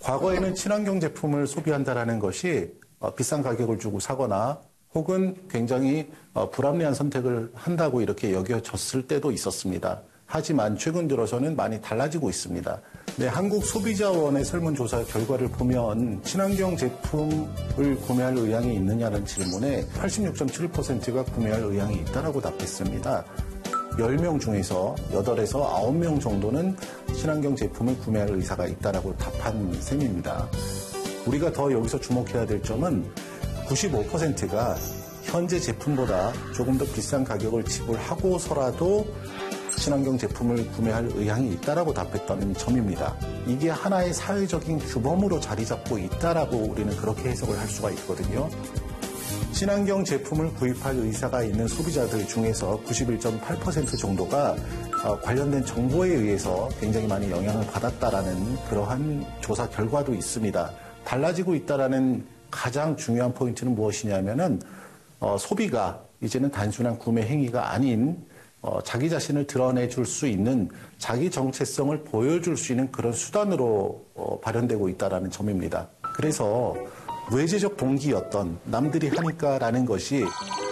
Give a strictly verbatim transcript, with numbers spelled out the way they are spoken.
과거에는 친환경 제품을 소비한다라는 것이 어, 비싼 가격을 주고 사거나 혹은 굉장히 어, 불합리한 선택을 한다고 이렇게 여겨졌을 때도 있었습니다. 하지만 최근 들어서는 많이 달라지고 있습니다. 네, 한국소비자원의 설문조사 결과를 보면 친환경 제품을 구매할 의향이 있느냐는 질문에 팔십육 점 칠 퍼센트가 구매할 의향이 있다고 답했습니다. 열 명 중에서 여덟에서 아홉 명 정도는 친환경 제품을 구매할 의사가 있다고 답한 셈입니다. 우리가 더 여기서 주목해야 될 점은 구십오 퍼센트가 현재 제품보다 조금 더 비싼 가격을 지불하고서라도 친환경 제품을 구매할 의향이 있다라고 답했다는 점입니다. 이게 하나의 사회적인 규범으로 자리 잡고 있다라고 우리는 그렇게 해석을 할 수가 있거든요. 친환경 제품을 구입할 의사가 있는 소비자들 중에서 구십일 점 팔 퍼센트 정도가 관련된 정보에 의해서 굉장히 많이 영향을 받았다라는 그러한 조사 결과도 있습니다. 달라지고 있다라는 가장 중요한 포인트는 무엇이냐면은 어, 소비가 이제는 단순한 구매 행위가 아닌 어, 자기 자신을 드러내줄 수 있는 자기 정체성을 보여줄 수 있는 그런 수단으로 어, 발현되고 있다는 점입니다. 그래서 외제적 동기였던 남들이 하니까라는 것이